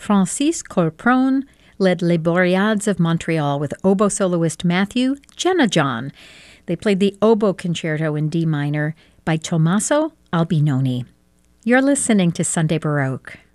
Francis Corpron led Les Boreades of Montreal with oboe soloist Matthew Jenna-John. They played the Oboe Concerto in D minor by Tommaso Albinoni. You're listening to Sunday Baroque.